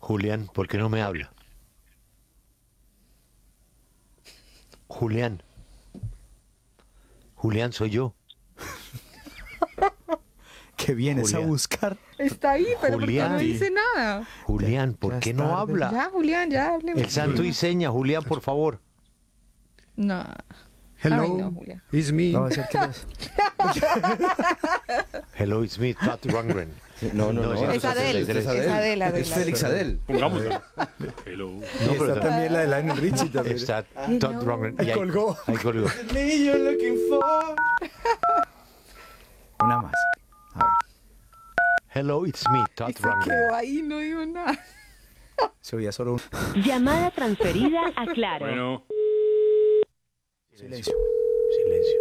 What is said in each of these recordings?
Julián, ¿por qué no me habla? Julián. Julián, soy yo. ¿Qué vienes a Julián. buscar? Está ahí, pero ¿por qué no Julián. dice nada? Julián, ¿por Ya qué es no tarde. habla? Ya, Julián, ya hablemos. El santo y seña, Julián, por favor. No. Hello, Ay, no, Julián. it's me. No, va a ser que los- Hello, it's me, Todd Rundgren. No, Es Adele, es Adele, Es Félix Adel. Pongámoslo. Hello. No, Y pero está también la de Lionel Richie también. está Todd Rundgren. Ahí Y colgó. Ahí colgó. Una más. A ver, Hello, it's me, Todd Y se Rundgren. quedó ahí, no dijo nada. se oía solo un Llamada transferida a Claro. Bueno, silencio. Silencio.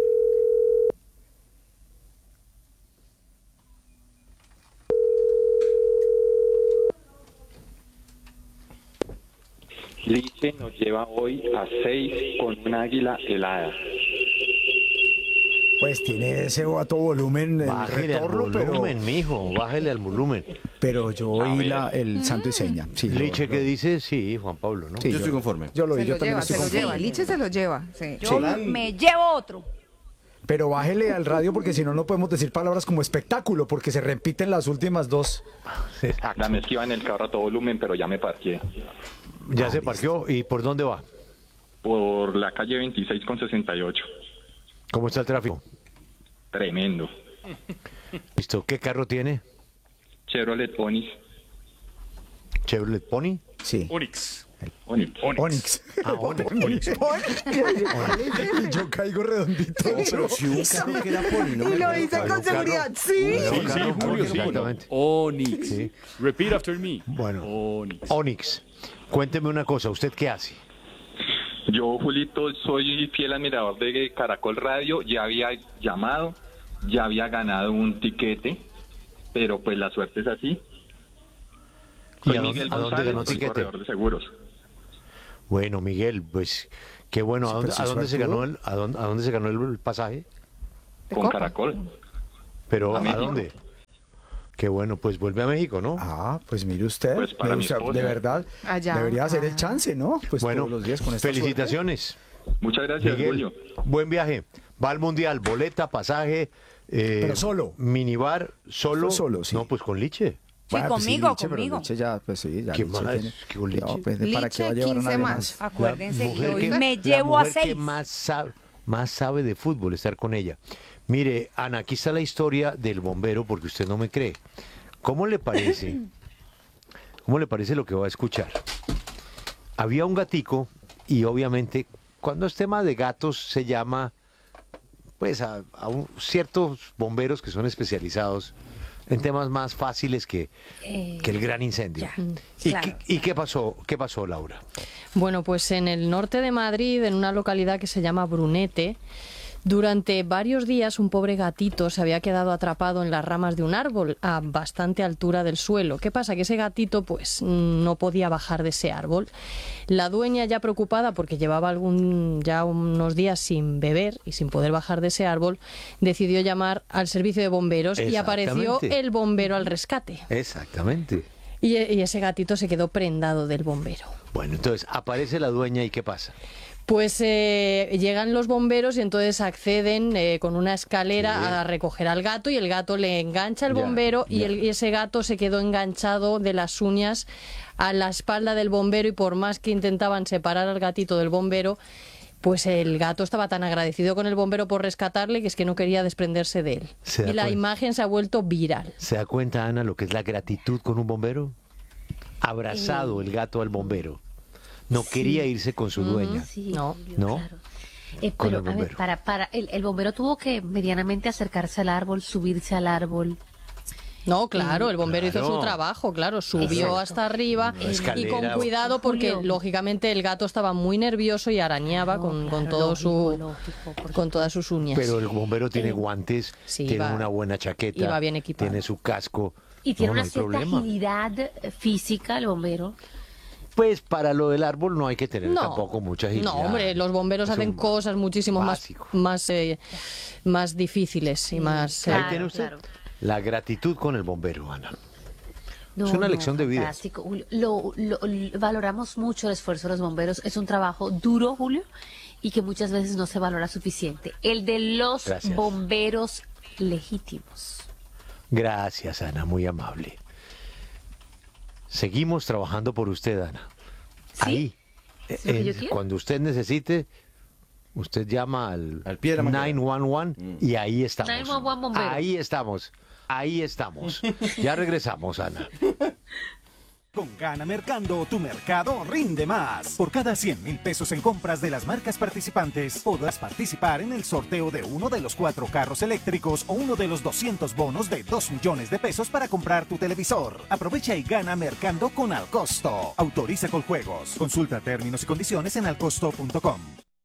Liche nos lleva hoy a 6 con un águila helada. Pues tiene ese a todo volumen el Bájele al retorno, volumen, mijo, bájele al volumen. pero yo oí el santo y seña. Sí, Liche, ¿qué dice? Sí, Juan Pablo, ¿no? Sí, Yo estoy conforme. Yo lo oí, Se yo lo también lleva, estoy se lo conforme. lleva. Liche se lo lleva, sí. Yo me llevo otro. Pero bájele al radio porque si no, no podemos decir palabras como espectáculo porque se repiten las últimas dos. La me esquiva en el carro a todo volumen, pero ya me parqué. Ya se parqueó. ¿Y por dónde va? Por la calle 26 con 68. ¿Cómo está el tráfico? Tremendo. Listo. ¿Qué carro tiene? Chevrolet Onix. ¿Chevrolet Pony? Sí. Onix. Onix. Onix. Ah, Onix. Y yo caigo redondito. Pero si un carro que era poli, no Y me lo acuerdo. dice con Carro. seguridad, sí. Sí, sí, Julio, sí. Exactamente. Onix. Sí. Repeat after me. Bueno. Onix. Onix, cuénteme una cosa, ¿usted qué hace? Yo, Julito, soy fiel admirador de Caracol Radio. Ya había llamado, ya había ganado un tiquete, pero pues la suerte es así. ¿Y Soy a dónde- Miguel a dónde González, ganó soy tiquete? corredor de seguros. Bueno, Miguel, pues qué bueno. Sí, pero si ¿A dónde se suertudo. ganó a dónde se ganó el pasaje? De Con copa. Caracol. Pero A ¿a México. dónde? Qué bueno, pues vuelve a México, ¿no? Ah, pues mire usted, Pues para mire mi usted, esposa. de verdad, Allá. debería ser el Ah. chance, ¿no? Pues Bueno, todos los días con esta felicitaciones, Muchas gracias, Miguel. Julio. Buen viaje. Va al Mundial, boleta, pasaje. Pero solo. Minibar, solo. Solo, sí. No, pues con Liche. Sí, Bueno, pues conmigo, Liche, pero conmigo. Liche ya, pues sí, ya. ¿Qué Liche más? tiene- ¿Qué con Liche? No, pues, ¿para qué va a Liche, llevar a 15 nadie más. más? Acuérdense que hoy que- me la llevo a mujer que 6. más sabe de fútbol, estar con ella. Mire, Ana, aquí está la historia del bombero, porque usted no me cree. ¿Cómo le parece? ¿Cómo le parece lo que va a escuchar? Había un gatico y obviamente cuando es tema de gatos se llama pues a ciertos bomberos que son especializados en temas más fáciles que el gran incendio. ya, ¿Y, claro. qué pasó, Laura? Bueno, pues en el norte de Madrid, en una localidad que se llama Brunete, durante varios días un pobre gatito se había quedado atrapado en las ramas de un árbol a bastante altura del suelo. ¿Qué pasa? Que ese gatito pues no podía bajar de ese árbol. La dueña, ya preocupada porque llevaba ya unos días sin beber y sin poder bajar de ese árbol, decidió llamar al servicio de bomberos y apareció Exactamente. el bombero al rescate. Exactamente. Y ese gatito se quedó prendado del bombero. Bueno, entonces aparece la dueña y ¿qué pasa? Pues llegan los bomberos y entonces acceden con una escalera Sí. a recoger al gato y el gato le engancha al Ya, bombero ya. y ese gato se quedó enganchado de las uñas a la espalda del bombero y por más que intentaban separar al gatito del bombero, pues el gato estaba tan agradecido con el bombero por rescatarle que es que no quería desprenderse de él. Se da Y la cuenta. imagen se ha vuelto viral. ¿Se da cuenta, Ana, lo que es la gratitud con un bombero? Abrazado el gato al bombero. No quería irse con su dueña. Sí, No. Julio, ¿No? claro. Con Pero, el a ver, bombero. el bombero tuvo que medianamente acercarse al árbol, subirse al árbol. No, claro, el bombero hizo Claro. su trabajo, claro, subió Exacto. hasta arriba Una y escalera. con cuidado porque Julio. lógicamente el gato estaba muy nervioso y arañaba con Claro, todo lógico, por con todas sus uñas. Pero el bombero tiene guantes, sí, tiene iba- una buena chaqueta, iba bien equipado. tiene su casco. Y tiene No, no una hay cierta problema. agilidad física el bombero. Pues para lo del árbol no hay que tener No, tampoco mucha agilidad. no, hombre, los bomberos Es hacen un cosas muchísimo básico. más difíciles y más... Ahí Claro, tiene usted claro. la gratitud con el bombero, Ana. Es una lección de vida. Fantástico, Julio. Valoramos mucho el esfuerzo de los bomberos. Es un trabajo duro, Julio, y que muchas veces no se valora suficiente. El de los bomberos legítimos. Gracias, Ana, muy amable. Seguimos trabajando por usted, Ana. ¿Sí? Ahí, cuando usted necesite, usted llama al pie de la mañana. 911 y ahí estamos. 911 bombero. Ahí estamos. Ya regresamos, Ana. Con Gana Mercando, tu mercado rinde más. Por cada 100,000 pesos en compras de las marcas participantes, podrás participar en el sorteo de uno de los 4 carros eléctricos o uno de los 200 bonos de 2 millones de pesos para comprar tu televisor. Aprovecha y gana Mercando con Alcosto. Autoriza con juegos. Consulta términos y condiciones en alcosto.com.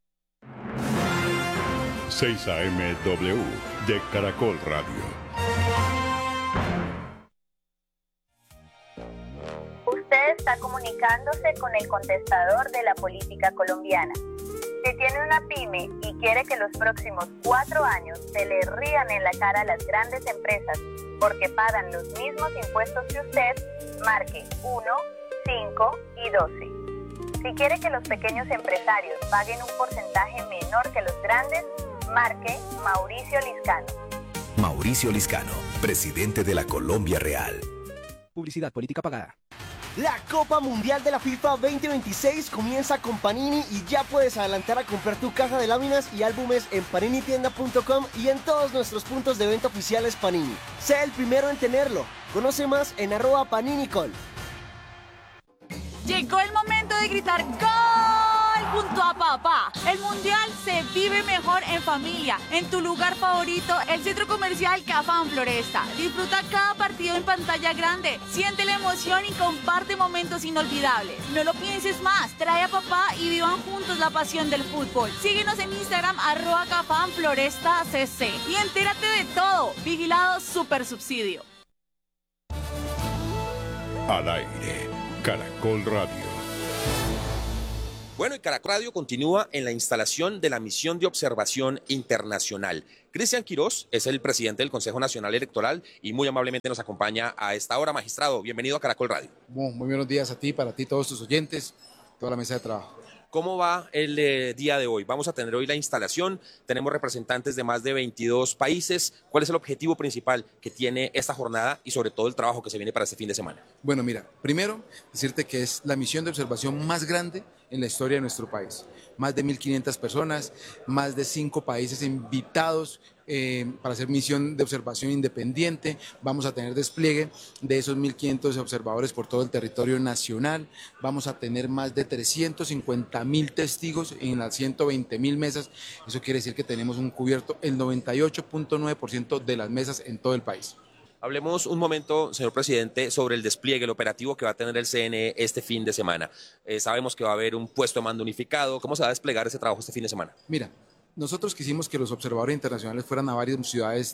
6 AM-W de Caracol Radio. Usted está comunicándose con el contestador de la política colombiana. Si tiene una pyme y quiere que los próximos 4 años se le rían en la cara a las grandes empresas porque pagan los mismos impuestos que usted, marque 1, 5 y 12. Si quiere que los pequeños empresarios paguen un porcentaje menor que los grandes, marque Mauricio Liscano. Mauricio Liscano, presidente de la Colombia Real. Publicidad política pagada. La Copa Mundial de la FIFA 2026 comienza con Panini y ya puedes adelantar a comprar tu caja de láminas y álbumes en paninitienda.com y en todos nuestros puntos de venta oficiales Panini. Sé el primero en tenerlo. Conoce más en @paninicol. Llegó el momento de gritar ¡Gol! Junto a papá. El mundial se vive mejor en familia, en tu lugar favorito, el centro comercial Cafam Floresta. Disfruta cada partido en pantalla grande, siente la emoción y comparte momentos inolvidables. No lo pienses más, trae a papá y vivan juntos la pasión del fútbol. Síguenos en Instagram @CafamFlorestaCC y entérate de todo. Vigilado Super Subsidio. Al aire, Caracol Radio. Bueno, y Caracol Radio continúa en la instalación de la misión de observación internacional. Cristian Quirós es el presidente del Consejo Nacional Electoral y muy amablemente nos acompaña a esta hora. Magistrado, bienvenido a Caracol Radio. Muy buenos días a ti, para ti, todos tus oyentes, toda la mesa de trabajo. ¿Cómo va el día de hoy? Vamos a tener hoy la instalación, tenemos representantes de más de 22 países. ¿Cuál es el objetivo principal que tiene esta jornada y sobre todo el trabajo que se viene para este fin de semana? Bueno, mira, primero decirte que es la misión de observación más grande en la historia de nuestro país. Más de 1.500 personas, más de 5 países invitados para hacer misión de observación independiente. Vamos a tener despliegue de esos 1.500 observadores por todo el territorio nacional. Vamos a tener más de 350.000 testigos en las 120.000 mesas. Eso quiere decir que tenemos un cubierto el 98.9% de las mesas en todo el país. Hablemos un momento, señor presidente, sobre el despliegue, el operativo que va a tener el CNE este fin de semana. Sabemos que va a haber un puesto de mando unificado. ¿Cómo se va a desplegar ese trabajo este fin de semana? Mira, nosotros quisimos que los observadores internacionales fueran a varias ciudades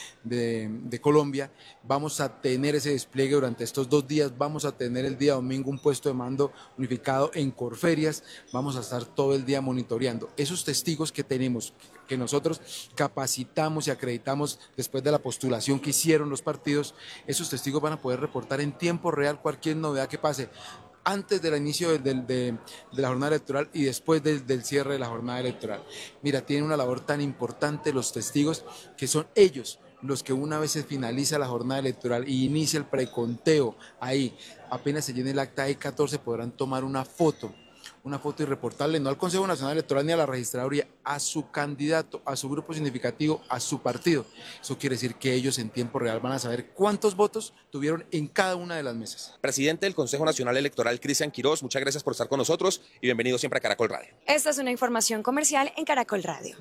de Colombia. Vamos a tener ese despliegue durante estos 2 días. Vamos a tener el día domingo un puesto de mando unificado en Corferias. Vamos a estar todo el día monitoreando. Esos testigos que tenemos, que nosotros capacitamos y acreditamos después de la postulación que hicieron los partidos, esos testigos van a poder reportar en tiempo real cualquier novedad que pase antes del inicio de la jornada electoral y después del cierre de la jornada electoral. Mira, tienen una labor tan importante los testigos, que son ellos los que una vez se finaliza la jornada electoral y inicia el preconteo, ahí apenas se llene el acta I-14 podrán tomar una foto y reportarle no al Consejo Nacional Electoral ni a la registraduría, a su candidato, a su grupo significativo, a su partido. Eso quiere decir que ellos en tiempo real van a saber cuántos votos tuvieron en cada una de las mesas. Presidente del Consejo Nacional Electoral, Cristian Quirós, muchas gracias por estar con nosotros y bienvenido siempre a Caracol Radio. Esta es una información comercial en Caracol Radio.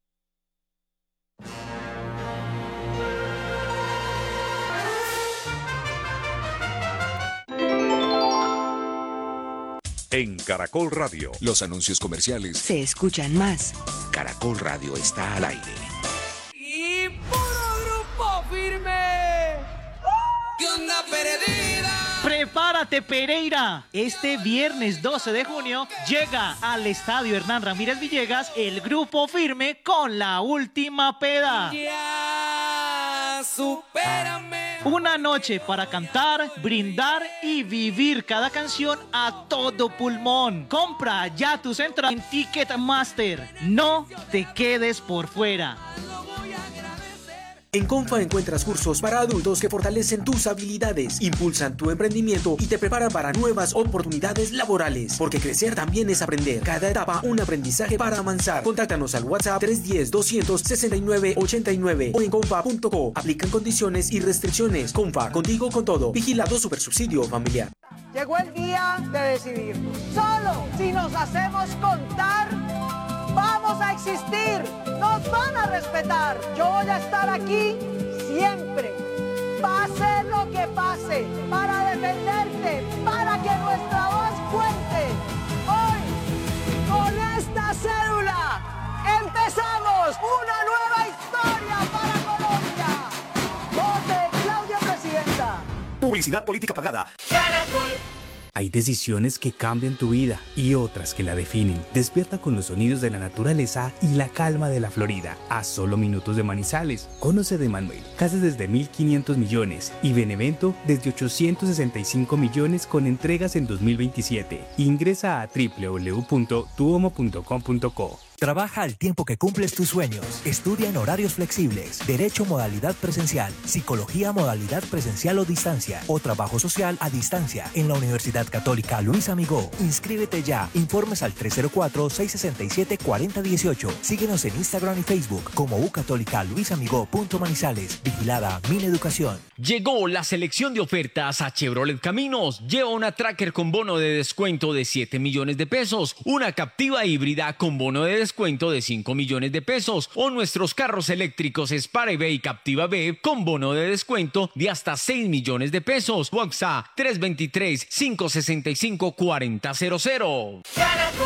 En Caracol Radio, los anuncios comerciales se escuchan más. Caracol Radio está al aire. ¡Y puro grupo firme! ¿Qué onda, perdida? Prepárate, Pereira. Este viernes 12 de junio llega al Estadio Hernán Ramírez Villegas el grupo firme con La Última Peda. Ya, supérame. Una noche para cantar, brindar y vivir cada canción a todo pulmón. Compra ya tus entradas en Ticketmaster. No te quedes por fuera. En Comfa encuentras cursos para adultos que fortalecen tus habilidades, impulsan tu emprendimiento y te preparan para nuevas oportunidades laborales. Porque crecer también es aprender. Cada etapa un aprendizaje para avanzar. Contáctanos al WhatsApp 310-269-89 o en comfa.co. Aplican condiciones y restricciones. Comfa, contigo con todo. Vigilado Supersubsidio Familiar. Llegó el día de decidir. Solo si nos hacemos contar, vamos a existir. Nos van a respetar. Yo voy a estar aquí siempre. Pase lo que pase, para defenderte, para que nuestra voz cuente. Hoy, con esta cédula, empezamos una nueva historia para Colombia. Vote Claudia Presidenta. Publicidad política pagada. Hay decisiones que cambian tu vida y otras que la definen. Despierta con los sonidos de la naturaleza y la calma de la Florida, a solo minutos de Manizales. Conoce de Manuel, casas desde 1.500 millones y Benevento desde 865 millones con entregas en 2027. Ingresa a www.tuomo.com.co. Trabaja al tiempo que cumples tus sueños. Estudia en horarios flexibles. Derecho modalidad presencial. Psicología modalidad presencial o distancia. O trabajo social a distancia. En la Universidad Católica Luis Amigó. Inscríbete ya. Informes al 304-667-4018. Síguenos en Instagram y Facebook como ucatolicaluisamigó.manizales. Vigilada Mineducación. Llegó la selección de ofertas a Chevrolet Caminos. Lleva una Tracker con bono de descuento de 7 millones de pesos, una Captiva híbrida con bono de descuento de 5 millones de pesos o nuestros carros eléctricos Spare B y Captiva B con bono de descuento de hasta 6 millones de pesos. WhatsApp 323-565-4000.